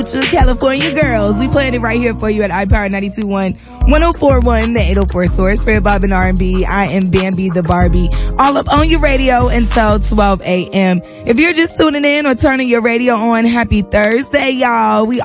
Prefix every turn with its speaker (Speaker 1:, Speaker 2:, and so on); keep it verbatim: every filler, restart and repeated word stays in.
Speaker 1: California girls. We playing it right here for you at iPower ninety-two point one, one oh four point one, the eight oh four source for Bob and R and B. I am Bambi the Barbie. All up on your radio until twelve a.m. If you're just tuning in or turning your radio on, happy Thursday, y'all. We